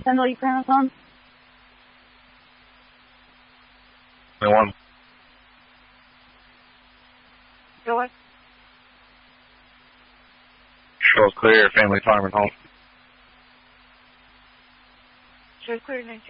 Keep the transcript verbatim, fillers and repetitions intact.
Kendall, you currently on? One. Go ahead. Show clear, family farm and home. Show clear,